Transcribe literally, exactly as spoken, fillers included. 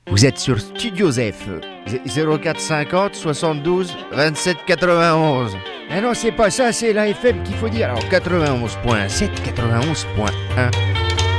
Vous êtes sur Studio Zef, zéro quatre cinquante soixante-douze vingt-sept quatre-vingt-onze. Eh non, c'est pas ça, c'est la F M qu'il faut dire. Alors quatre-vingt-onze point sept, quatre-vingt-onze point un.